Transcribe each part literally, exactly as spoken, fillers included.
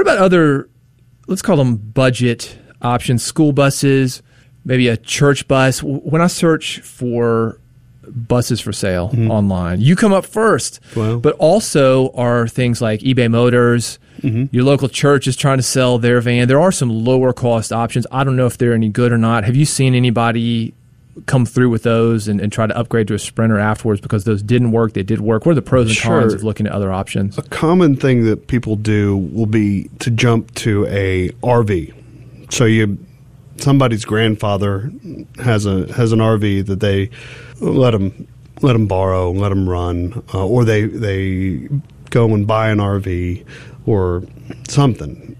What about other, let's call them budget options, school buses, maybe a church bus? When I search for buses for sale mm-hmm. online, you come up first. Wow. But also are things like eBay Motors. Mm-hmm. Your local church is trying to sell their van. There are some lower cost options. I don't know if they're any good or not. Have you seen anybody come through with those and, and try to upgrade to a Sprinter afterwards because those didn't work, they did work? What are the pros and sure. cons of looking at other options? A common thing that people do will be to jump to a R V. So you somebody's grandfather has a has an R V that they let them let them borrow, let them run, uh, or they they go and buy an R V or something.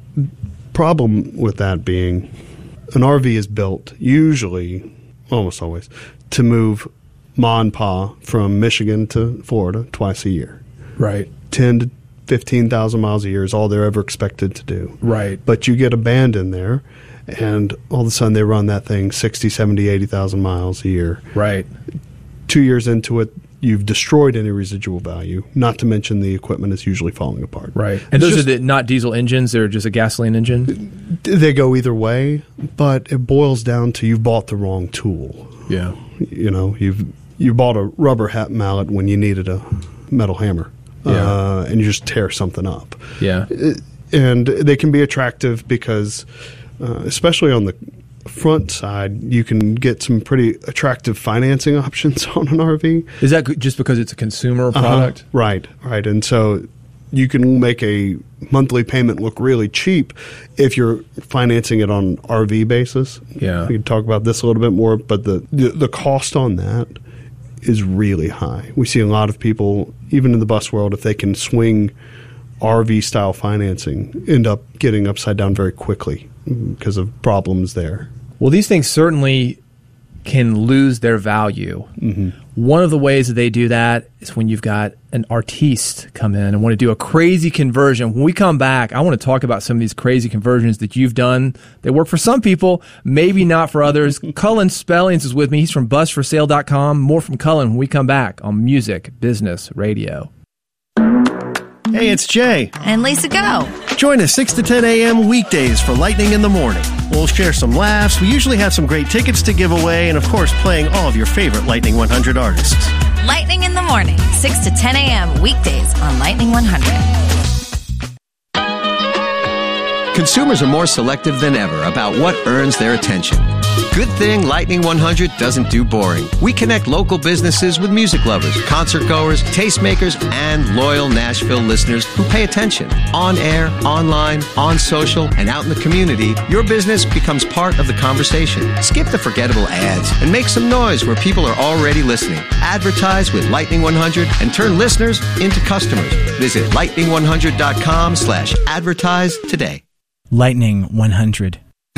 Problem with that being, an R V is built usually, almost always, to move ma and pa from Michigan to Florida twice a year. Right. ten to fifteen thousand miles a year is all they're ever expected to do. Right. But you get a band in there, and all of a sudden they run that thing sixty, seventy, eighty thousand miles a year. Right. Two years into it, you've destroyed any residual value, not to mention the equipment is usually falling apart. Right. And It's those just, are the, not diesel engines, they're just a gasoline engine? They go either way, but it boils down to you've bought the wrong tool. Yeah. You know, you've you bought a rubber hat mallet when you needed a metal hammer. Yeah. Uh, and you just tear something up. Yeah. And they can be attractive because, uh, especially on the front side, you can get some pretty attractive financing options on an R V. Is that just because it's a consumer product? Uh-huh. Right, right. And so you can make a monthly payment look really cheap if you're financing it on an R V basis. Yeah. We can talk about this a little bit more, but the, the, the cost on that is really high. We see a lot of people, even in the bus world, if they can swing R V-style financing, end up getting upside down very quickly because of problems there. Well, these things certainly can lose their value. Mm-hmm. One of the ways that they do that is when you've got an artiste come in and want to do a crazy conversion. When we come back, I want to talk about some of these crazy conversions that you've done. They work for some people, maybe not for others. Cullen Spellings is with me. He's from bus for sale dot com. More from Cullen when we come back on Music Business Radio. Hey, it's Jay. And Lisa Go. Join us six to ten a.m. weekdays for Lightning in the Morning. We'll share some laughs. We usually have some great tickets to give away. And, of course, playing all of your favorite Lightning one hundred artists. Lightning in the Morning, six to ten a.m. weekdays on Lightning one hundred. Consumers are more selective than ever about what earns their attention. Good thing Lightning one hundred doesn't do boring. We connect local businesses with music lovers, concert goers, tastemakers, and loyal Nashville listeners who pay attention. On air, online, on social, and out in the community, your business becomes part of the conversation. Skip the forgettable ads and make some noise where people are already listening. Advertise with Lightning one hundred and turn listeners into customers. Visit lightning one hundred dot com slash advertise today. Lightning one hundred.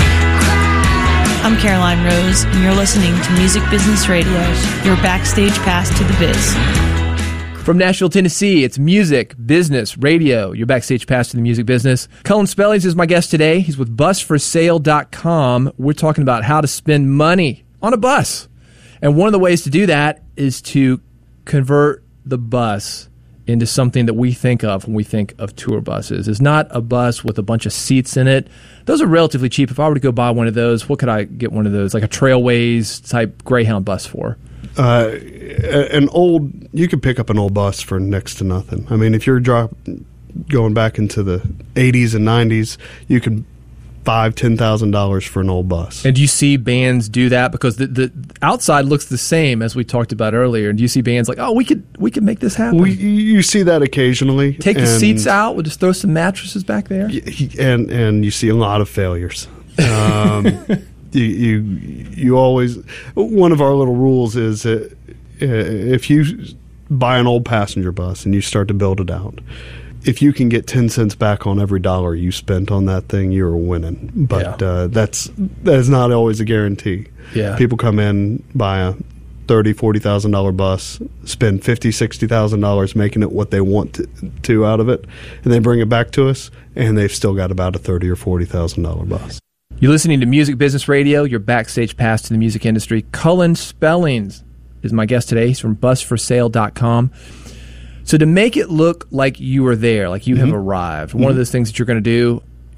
I'm Caroline Rose, and you're listening to Music Business Radio, your backstage pass to the biz. From Nashville, Tennessee, it's Music Business Radio, your backstage pass to the music business. Cullen Spellings is my guest today. He's with bus for sale dot com. We're talking about how to spend money on a bus. And one of the ways to do that is to convert the bus into something that we think of when we think of tour buses. It's not a bus with a bunch of seats in it. Those are relatively cheap. If I were to go buy one of those, what could I get one of those, like a Trailways type Greyhound bus for? Uh, an old, you could pick up an old bus for next to nothing. I mean, if you're drop, going back into the eighties and nineties, you could five, ten thousand dollars for an old bus. And do you see bands do that? Because the, the outside looks the same as we talked about earlier. Do you see bands like, oh, we could we could make this happen? We, you see that occasionally. Take the seats out. We'll just throw some mattresses back there. And and you see a lot of failures. Um, you, you you always, one of our little rules is uh, if you buy an old passenger bus and you start to build it out, if you can get ten cents back on every dollar you spent on that thing, you're winning. But yeah. uh, that's that is not always a guarantee. Yeah. People come in, buy a thirty thousand dollars, forty thousand dollars bus, spend fifty thousand dollars, sixty thousand dollars making it what they want to, to out of it, and they bring it back to us, and they've still got about a thirty thousand dollars or forty thousand dollars bus. You're listening to Music Business Radio, your backstage pass to the music industry. Cullen Spellings is my guest today. He's from bus for sale dot com. So to make it look like you were there, like you mm-hmm. have arrived, mm-hmm. one of those things that you're going to do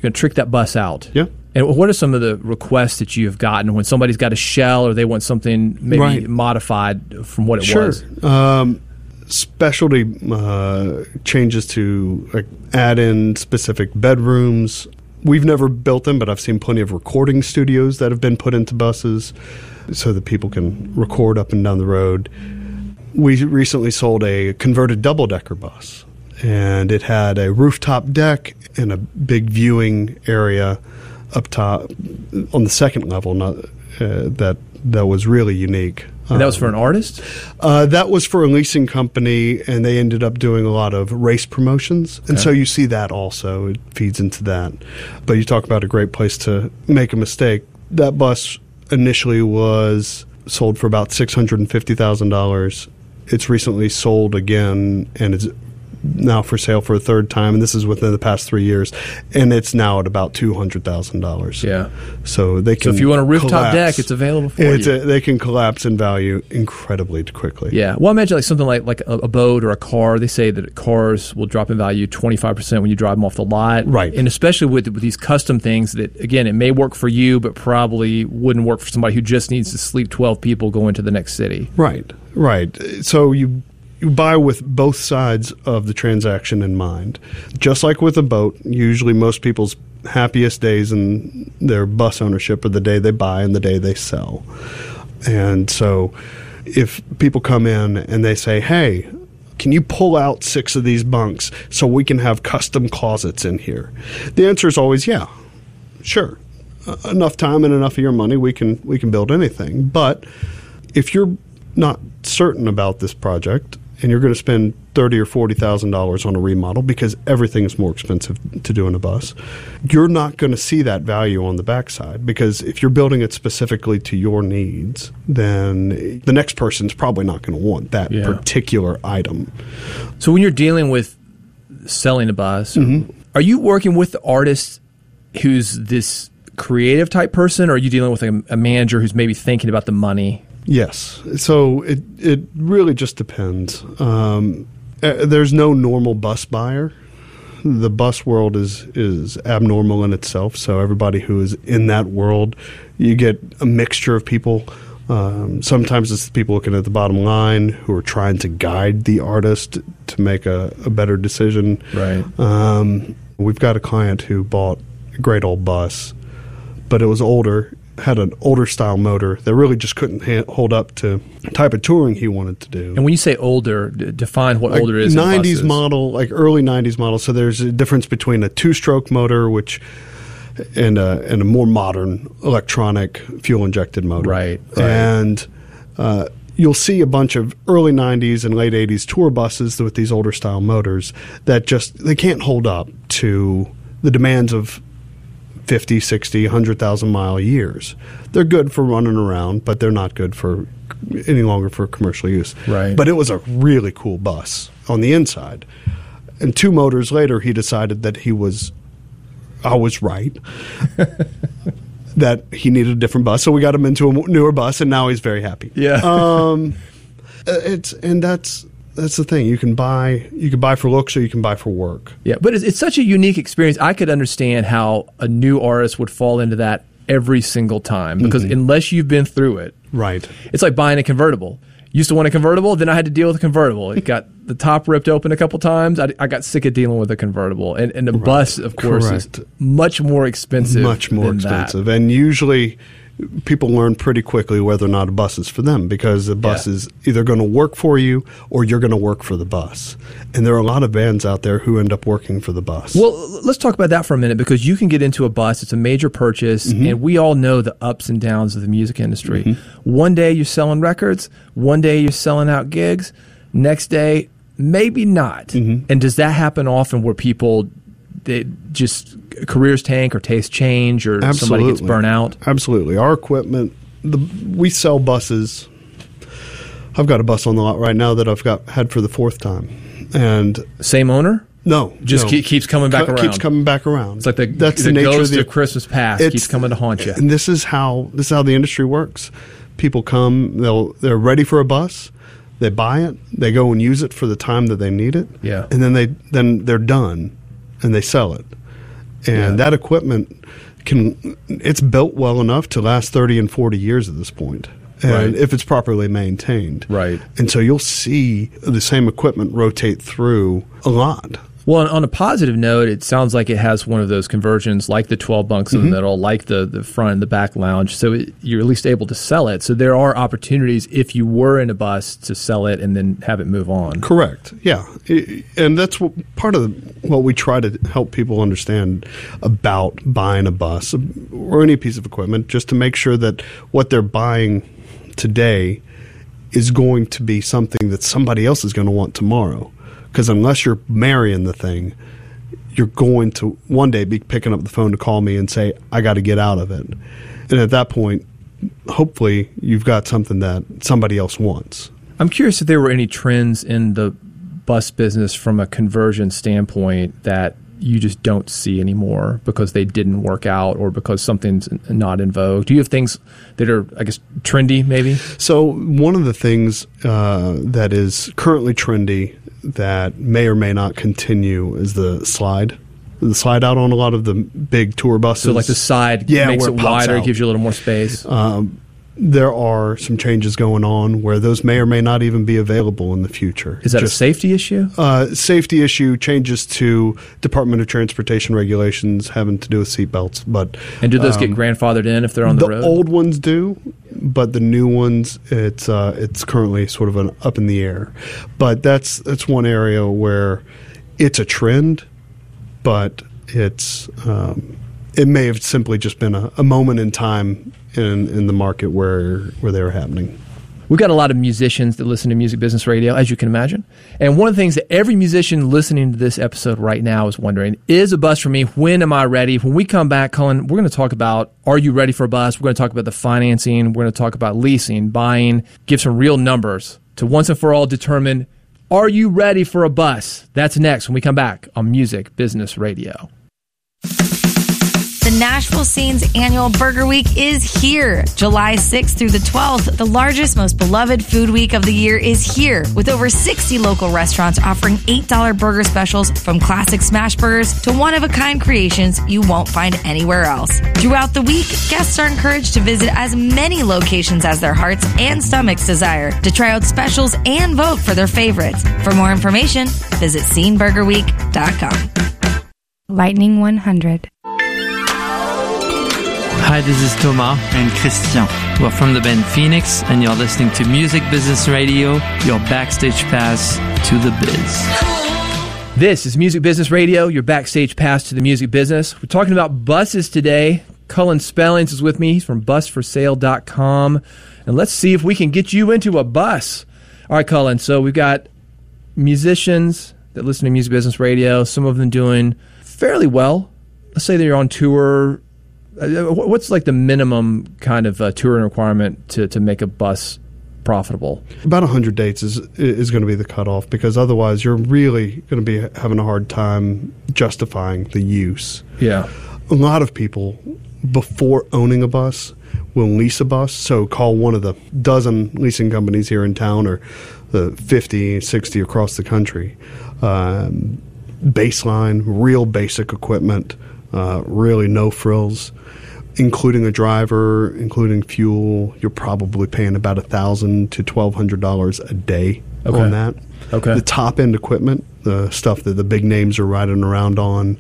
going to trick that bus out. Yeah. And what are some of the requests that you have gotten when somebody's got a shell or they want something maybe Right. modified from what it Sure. was? Um, specialty uh, changes to like, add in specific bedrooms. We've never built them, but I've seen plenty of recording studios that have been put into buses so that people can record up and down the road. We recently sold a converted double-decker bus, and it had a rooftop deck and a big viewing area up top on the second level. Not uh, that that was really unique. And that was for an artist? Uh, that was for a leasing company, and they ended up doing a lot of race promotions. And Okay. so you see that also. It feeds into that. But you talk about a great place to make a mistake. That bus initially was sold for about six hundred fifty thousand dollars. It's recently sold again, and it's now for sale for a third time, and this is within the past three years, and it's now at about two hundred thousand dollars. Yeah. So they can. So if you want a rooftop collapse. deck, it's available for It's you. a, they can collapse in value incredibly quickly. Yeah. Well, I imagine like something like, like a, a boat or a car. They say that cars will drop in value twenty-five percent when you drive them off the lot. Right. And especially with, with these custom things that, again, it may work for you, but probably wouldn't work for somebody who just needs to sleep twelve people going to the next city. Right, right. So you you buy with both sides of the transaction in mind. Just like with a boat, usually most people's happiest days in their bus ownership are the day they buy and the day they sell. And so if people come in and they say, hey, can you pull out six of these bunks so we can have custom closets in here? The answer is always, yeah, sure. Uh, enough time and enough of your money, we can we can build anything. But if you're not certain about this project and you're going to spend thirty or forty thousand dollars on a remodel because everything is more expensive to do in a bus, you're not going to see that value on the backside, because if you're building it specifically to your needs, then the next person's probably not going to want that Yeah. particular item. So when you're dealing with selling a bus, Mm-hmm. are you working with the artist who's this creative type person, or are you dealing with a, a manager who's maybe thinking about the money? Yes. So it it really just depends. Um, uh, there's no normal bus buyer. The bus world is is abnormal in itself. So everybody who is in that world, you get a mixture of people. Um, sometimes it's the people looking at the bottom line who are trying to guide the artist to make a, a better decision. Right. Um, we've got a client who bought a great old bus, but it was older. Had an older style motor that really just couldn't ha- hold up to the type of touring he wanted to do. And when you say older, d- define what Like older is. in nineties buses. model, like early nineties model. So there's a difference between a two-stroke motor, which and a, and a more modern electronic fuel-injected motor. Right, right. And uh, you'll see a bunch of early nineties and late eighties tour buses with these older style motors that just they can't hold up to the demands of fifty, sixty, one hundred thousand mile years. They're good for running around, but they're not good for any longer for commercial use. Right. But it was a really cool bus on the inside. And two motors later, he decided that he was, I was right, that he needed a different bus. So we got him into a newer bus, and now he's very happy. Yeah. Um, it's and that's that's the thing. You can buy you can buy for looks, or you can buy for work. Yeah, but it's, it's such a unique experience. I could understand how a new artist would fall into that every single time, because unless you've been through it, Right. it's like buying a convertible. Used to want a convertible, then I had to deal with a convertible. It got the top ripped open a couple times. I, I got sick of dealing with a convertible, and and the bus, of course, Correct. is much more expensive. Much more than that. expensive. And usually people learn pretty quickly whether or not a bus is for them, because the bus Yeah. is either going to work for you or you're going to work for the bus. And there are a lot of bands out there who end up working for the bus. Well, let's talk about that for a minute, because you can get into a bus. It's a major purchase, Mm-hmm. and we all know the ups and downs of the music industry. One day you're selling records, one day you're selling out gigs, next day maybe not. Mm-hmm. And does that happen often, where people they just careers tank or tastes change, or somebody gets burnt out? Absolutely. Our equipment, the, we sell buses. I've got a bus on the lot right now that I've got had for the fourth time. And Same owner? no, Just no. keep- keeps coming back Co- around. Keeps coming back around. It's like the, That's the, the nature ghost of of, the Christmas past It's- keeps coming to haunt you. And this is how this is how the industry works. People come, they'll they're ready for a bus, they buy it, they go and use it for the time that they need it, Yeah. and then they then they're done, and they sell it. And Yeah. that equipment can it's built well enough to last thirty and forty years at this point. And Right. if it's properly maintained. Right. And so you'll see the same equipment rotate through a lot. Well, on- on a positive note, it sounds like it has one of those conversions, like the twelve bunks in the middle, like the, the front and the back lounge. So it, you're at least able to sell it. So there are opportunities if you were in a bus to sell it and then have it move on. Correct. Yeah. I- And that's what, part of what we try to help people understand about buying a bus or any piece of equipment, just to make sure that what they're buying today is going to be something that somebody else is going to want tomorrow. Because unless you're marrying the thing, you're going to one day be picking up the phone to call me and say, I got to get out of it. And at that point, hopefully you've got something that somebody else wants. I'm curious if there were any trends in the bus business from a conversion standpoint that you just don't see anymore because they didn't work out or because something's not in vogue. Do you have things that are, I guess, trendy maybe? So one of the things uh, that is currently trendy that may or may not continue is the slide. The slide out on a lot of the big tour buses. So like the side Yeah, makes where it it pops wider, out. gives you a little more space. Um, there are some changes going on where those may or may not even be available in the future. Is that Just, a safety issue? Uh, safety issue, changes to Department of Transportation regulations having to do with seatbelts. But And do those um, get grandfathered in if they're on the, the road? old ones do, but the new ones, it's uh, it's currently sort of an up in the air. But that's that's one area where it's a trend, but it's um, it may have simply just been a, a moment in time in in the market where where they were happening. We've got a lot of musicians that listen to Music Business Radio, as you can imagine. And one of the things that every musician listening to this episode right now is wondering, is a bus for me? When am I ready? When we come back, Cullen, we're going to talk about, are you ready for a bus? We're going to talk about the financing. We're going to talk about leasing, buying, give some real numbers to once and for all determine, are you ready for a bus? That's next when we come back on Music Business Radio. The Nashville Scene's annual Burger Week is here. July sixth through the twelfth, the largest, most beloved food week of the year is here, with over sixty local restaurants offering eight dollars burger specials, from classic smash burgers to one-of-a-kind creations you won't find anywhere else. Throughout the week, guests are encouraged to visit as many locations as their hearts and stomachs desire to try out specials and vote for their favorites. For more information, visit scene burger week dot com. Lightning one hundred. Hi, this is Thomas and Christian. We're from the band Phoenix, and you're listening to Music Business Radio, your backstage pass to the biz. This is Music Business Radio, your backstage pass to the music business. We're talking about buses today. Cullen Spellings is with me. He's from bus for sale dot com. And let's see if we can get you into a bus. All right, Cullen, so we've got musicians that listen to Music Business Radio, some of them doing fairly well. Let's say they're on tour. Uh, What's like the minimum kind of uh, touring requirement to, to make a bus profitable? About one hundred dates is is going to be the cutoff, because otherwise you're really going to be having a hard time justifying the use. Yeah. A lot of people, before owning a bus, will lease a bus. So call one of the dozen leasing companies here in town, or the fifty, sixty across the country. Um, baseline, real basic equipment, uh, really no frills. Including a driver, including fuel, you're probably paying about one thousand dollars to twelve hundred dollars a day Okay. on that. Okay. The top-end equipment, the stuff that the big names are riding around on,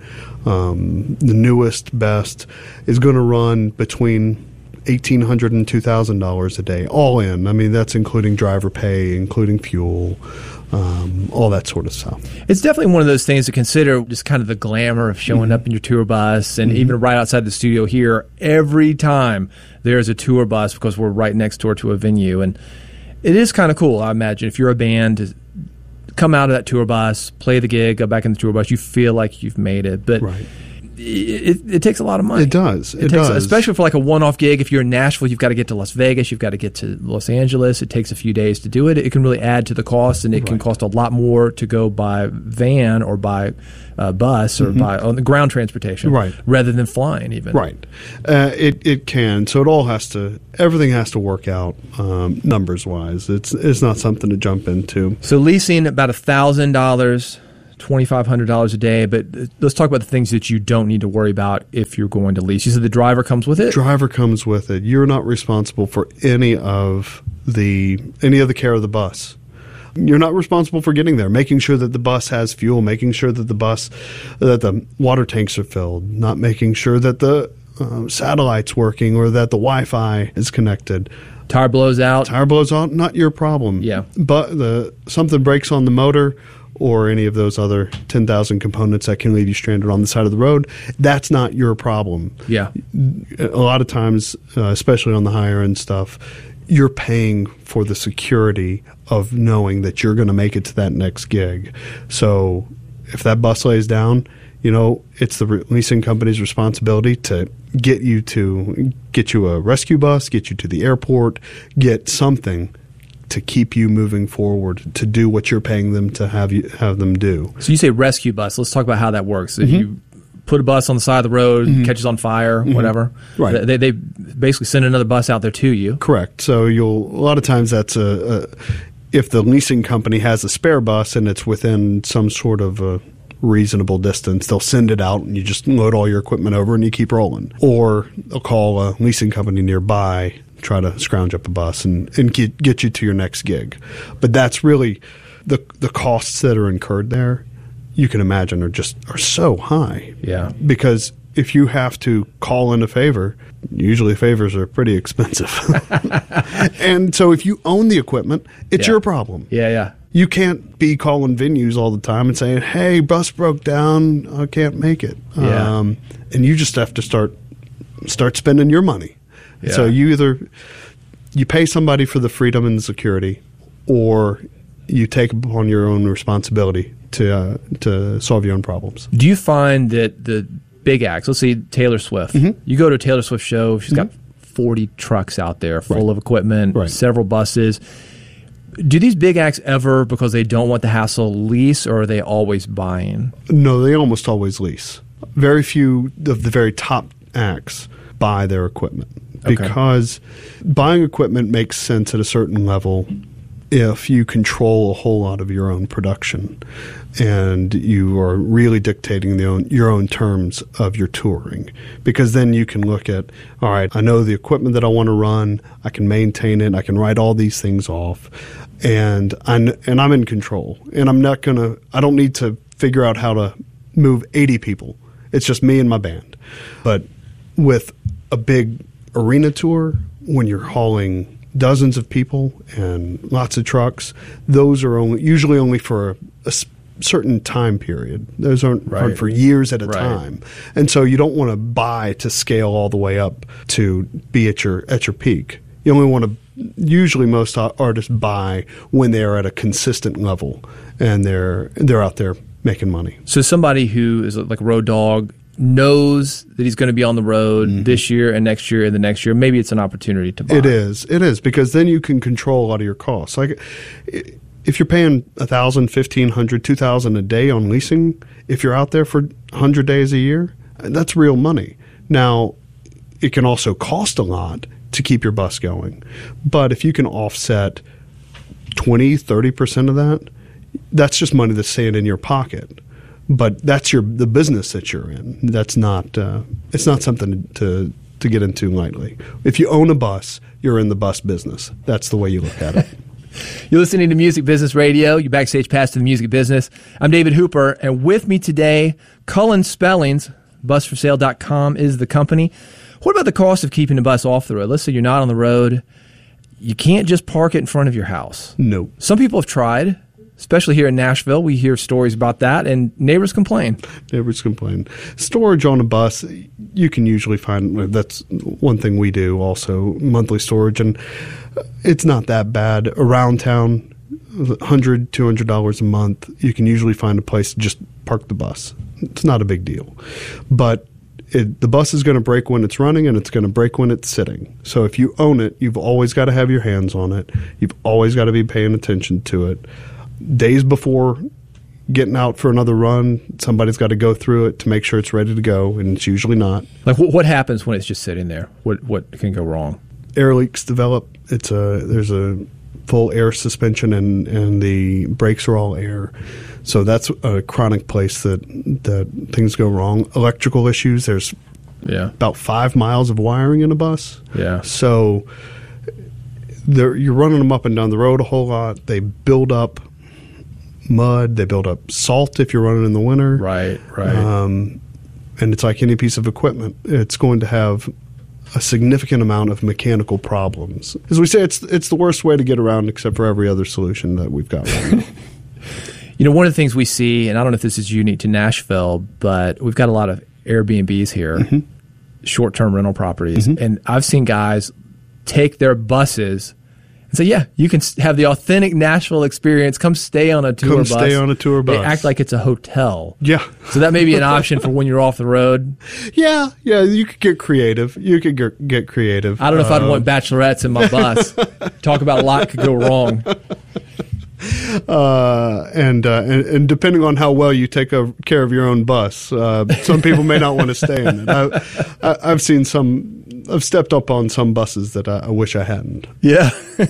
um, the newest, best, is going to run between eighteen hundred dollars and two thousand dollars a day, all in. I mean, that's including driver pay, including fuel, um, all that sort of stuff. It's definitely one of those things to consider, just kind of the glamour of showing mm-hmm. up in your tour bus. And mm-hmm. even right outside the studio here, every time there's a tour bus, because we're right next door to a venue. And it is kind of cool, I imagine, if you're a band, to come out of that tour bus, play the gig, go back in the tour bus, you feel like you've made it. But right. It, it, it takes a lot of money. It does. It, it takes, does. Especially for like a one-off gig. If you're in Nashville, you've got to get to Las Vegas, you've got to get to Los Angeles. It takes a few days to do it. It can really add to the cost, and it right. can cost a lot more to go by van or by uh, bus or mm-hmm. by on the ground transportation, right. rather than flying even. Right. Uh, it it can. So it all has to. Everything has to work out um, numbers wise. It's it's not something to jump into. So leasing about a thousand dollars twenty-five hundred dollars a day, but let's talk about the things that you don't need to worry about if you're going to lease. You said the driver comes with it? Driver comes with it. You're not responsible for any of the any of the care of the bus. You're not responsible for getting there, making sure that the bus has fuel, making sure that the bus, that the water tanks are filled, not making sure that the uh, satellite's working or that the Wi-Fi is connected. Tire blows out. Tire blows out, not your problem. Yeah. But the something breaks on the motor or any of those other ten thousand components that can leave you stranded on the side of the road, that's not your problem. Yeah. A lot of times, uh, especially on the higher end stuff, you're paying for the security of knowing that you're going to make it to that next gig. So if that bus lays down, you know, it's the leasing company's responsibility to get you to get you a rescue bus, get you to the airport, get something to keep you moving forward, to do what you're paying them to have you have them do. So you say rescue bus. Let's talk about how that works. If Mm-hmm. you put a bus on the side of the road, mm-hmm. catches on fire, mm-hmm. whatever, right. they, they basically send another bus out there to you. Correct. So you'll a lot of times that's a, a if the leasing company has a spare bus and it's within some sort of a reasonable distance, they'll send it out and you just load all your equipment over and you keep rolling. Or they'll call a leasing company nearby, try to scrounge up a bus and, and get, get you to your next gig. But that's really the the costs that are incurred there, you can imagine, are just are so high. Yeah. Because if you have to call in a favor, usually favors are pretty expensive. And so if you own the equipment, it's yeah. your problem. Yeah, yeah. You can't be calling venues all the time and saying, hey, bus broke down, I can't make it. Yeah. Um, and you just have to start start spending your money. Yeah. So you either you pay somebody for the freedom and the security, or you take upon your own responsibility to uh, to solve your own problems. Do you find that the big acts, let's say Taylor Swift, Mm-hmm. you go to a Taylor Swift show, she's got forty trucks out there full Right. of equipment, Right. several buses. Do these big acts ever, because they don't want the hassle, lease, or are they always buying? No, they almost always lease. Very few of the very top acts buy their equipment, Okay. because buying equipment makes sense at a certain level if you control a whole lot of your own production and you are really dictating the own, your own terms of your touring. Because then you can look at, all right, I know the equipment that I want to run, I can maintain it, I can write all these things off, and I'm, and I'm in control. And I'm not going to, I don't need to figure out how to move eighty people. It's just me and my band. But with a big arena tour, when you're hauling dozens of people and lots of trucks, those are only usually only for a, a s- certain time period. Those aren't, Right. aren't for years at a Right. time. And so you don't want to buy to scale all the way up to be at your at your peak. You only want to usually most a- artists buy when they are at a consistent level and they're they're out there making money. So somebody who is like a road dog knows that he's going to be on the road Mm-hmm. this year and next year and the next year. Maybe it's an opportunity to buy. It is. It is, because then you can control a lot of your costs. Like i- if you're paying a thousand, fifteen hundred, two thousand a day on leasing, if you're out there for a hundred days a year, that's real money. Now, it can also cost a lot to keep your bus going, but if you can offset twenty, thirty percent of that, that's just money that's staying in your pocket. But that's your the business that you're in. That's not uh, it's not something to to get into lightly. If you own a bus, you're in the bus business. That's the way you look at it. You're listening to Music Business Radio, your backstage pass to the music business. I'm David Hooper, and with me today, Cullen Spellings, bus for sale dot com is the company. What about the cost of keeping the bus off the road? Let's say you're not on the road. You can't just park it in front of your house. No. Some people have tried. Especially here in Nashville, we hear stories about that, and neighbors complain. Neighbors complain. Storage on a bus, you can usually find, that's one thing we do also, monthly storage, and it's not that bad. Around town, one hundred dollars, two hundred dollars a month, you can usually find a place to just park the bus. It's not a big deal. But it, the bus is going to break when it's running, and it's going to break when it's sitting. So if you own it, you've always got to have your hands on it. You've always got to be paying attention to it. Days before getting out for another run, somebody's got to go through it to make sure it's ready to go, and it's usually not. Like, what, what happens when it's just sitting there? What what can go wrong? Air leaks develop. It's a there's a full air suspension and, and the brakes are all air. So that's a chronic place that, that things go wrong. Electrical issues, there's yeah. about five miles of wiring in a bus. Yeah. So you're running them up and down the road a whole lot. They build up mud. They build up salt if you're running in the winter. Right, right. Um, and it's like any piece of equipment. It's going to have a significant amount of mechanical problems. As we say, it's it's the worst way to get around except for every other solution that we've got right now. You know, one of the things we see, and I don't know if this is unique to Nashville, but we've got a lot of Airbnbs here, mm-hmm. short-term rental properties, mm-hmm. and I've seen guys take their buses and say, yeah, you can have the authentic Nashville experience. Come stay on a tour Come bus. Come stay on a tour bus. They act like it's a hotel. Yeah. So that may be an option for when you're off the road. Yeah, yeah, you could get creative. You could get, get creative. I don't know if uh, I'd want bachelorettes in my bus. Talk about a lot could go wrong. Uh, and, uh, and and depending on how well you take a, care of your own bus, uh, some people may not want to stay in it. I, I, I've seen some. I've stepped up on some buses that I, I wish I hadn't. Yeah,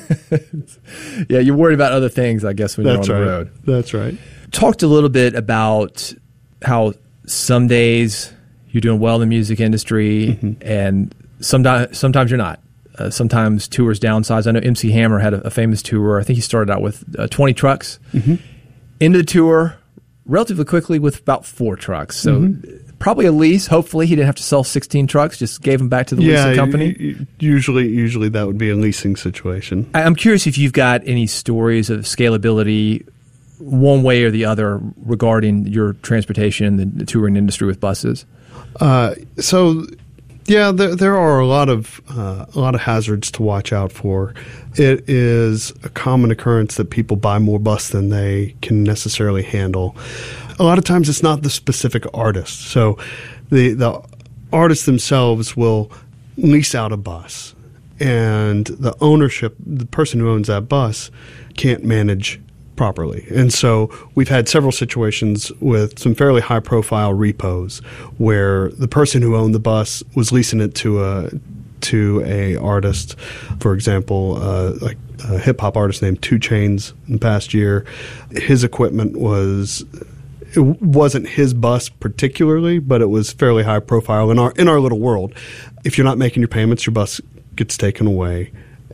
yeah. You're worried about other things, I guess, when That's you're on right. the road. That's right. Talked a little bit about how some days you're doing well in the music industry, mm-hmm. and sometimes sometimes you're not. Uh, sometimes tours downsize. I know M C Hammer had a, a famous tour. I think he started out with uh, twenty trucks. Mm-hmm. Into the tour relatively quickly with about four trucks. So mm-hmm. probably a lease. Hopefully he didn't have to sell sixteen trucks. Just gave them back to the yeah, leasing company. Y- y- usually, usually that would be a leasing situation. I, I'm curious if you've got any stories of scalability one way or the other regarding your transportation and the, the touring industry with buses. Uh, so... Yeah, there, there are a lot of uh, a lot of hazards to watch out for. It is a common occurrence that people buy more bus than they can necessarily handle. A lot of times, it's not the specific artist. So, the the artists themselves will lease out a bus, and the ownership, the person who owns that bus, can't manage properly. And so we've had several situations with some fairly high-profile repos where the person who owned the bus was leasing it to a to a artist, for example, uh, like a hip-hop artist named two Chainz in the past year. His equipment was... It wasn't his bus particularly, but it was fairly high-profile in our in our little world. If you're not making your payments, your bus gets taken away.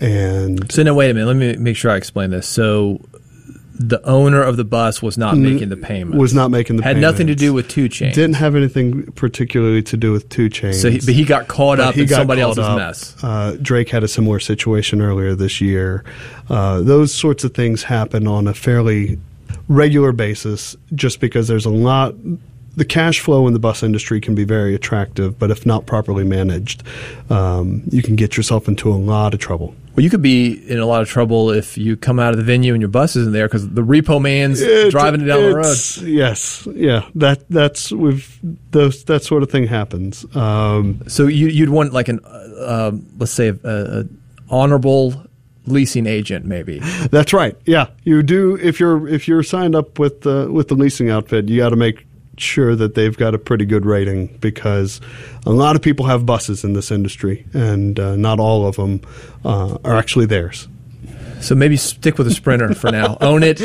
And so, no, wait a minute. Let me make sure I explain this. So the owner of the bus was not making the payments. Was not making the Had payments. nothing to do with two Chainz. Didn't have anything particularly to do with two Chainz. So, he, but he got caught But up he in got somebody caught else's up. mess. Uh, Drake had a similar situation earlier this year. Uh, those sorts of things happen on a fairly regular basis just because there's a lot... The cash flow in the bus industry can be very attractive, but if not properly managed, um, you can get yourself into a lot of trouble. Well, you could be in a lot of trouble if you come out of the venue and your bus isn't there because the repo man's It- driving it down the road. Yes, yeah, that that's we've those that sort of thing happens. Um, So you, you'd want like an, uh, let's say, a, a honorable leasing agent, maybe. that's right. Yeah, you do. If you're if you're signed up with the with the leasing outfit, you got to make sure that they've got a pretty good rating because a lot of people have buses in this industry, and uh, not all of them uh, are actually theirs. So maybe stick with a Sprinter for now. Own it.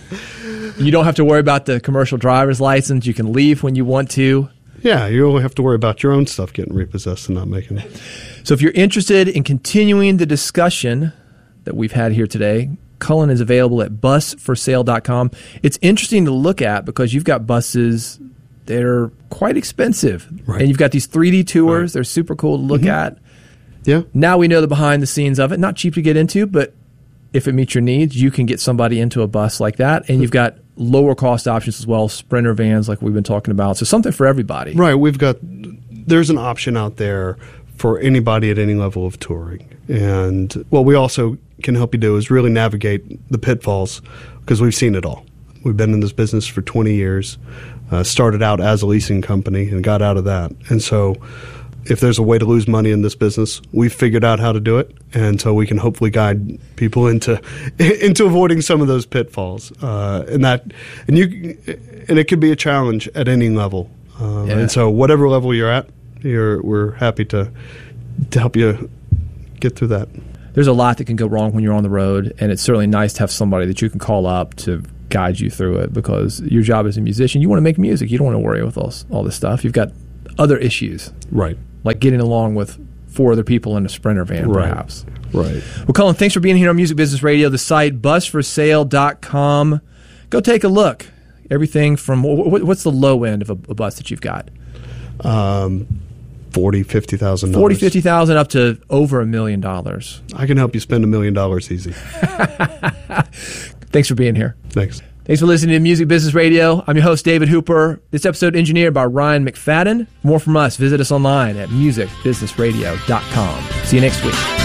You don't have to worry about the commercial driver's license. You can leave when you want to. Yeah, you only have to worry about your own stuff getting repossessed and not making it. So if you're interested in continuing the discussion that we've had here today, Cullen is available at bus for sale dot com. It's interesting to look at because you've got buses that are quite expensive. Right. And you've got these three D tours. Right. They're super cool to look Mm-hmm. at. Yeah. Now we know the behind the scenes of it. Not cheap to get into, but if it meets your needs, you can get somebody into a bus like that. And you've got lower cost options as well, Sprinter vans like we've been talking about. So something for everybody. Right. We've got, there's an option out there for anybody at any level of touring. And what we also can help you do is really navigate the pitfalls because we've seen it all. We've been in this business for twenty years, uh, started out as a leasing company and got out of that. And so if there's a way to lose money in this business, we've figured out how to do it. And so we can hopefully guide people into into avoiding some of those pitfalls. Uh, and that, and you, and it could be a challenge at any level. Um, Yeah. And so whatever level you're at, you're, we're happy to to help you get through that. there's a lot that can go wrong when you're on the road, and it's certainly nice to have somebody that you can call up to guide you through it, because your job as a musician, you want to make music. You don't want to worry with all, all this stuff. You've got other issues. Right. Like getting along with four other people in a Sprinter van, right. perhaps. Right. Well, Cullen, thanks for being here on Music Business Radio. The site, bus for sale dot com. Go take a look. Everything from, what's the low end of a, a bus that you've got? Um, forty, fifty thousand dollars. Forty, fifty thousand, up to over a million dollars. I can help you spend a million dollars easy. Thanks for being here. Thanks. Thanks for listening to Music Business Radio. I'm your host, David Hooper. This episode engineered by Ryan McFadden. For more from us, visit us online at music business radio dot com. See you next week.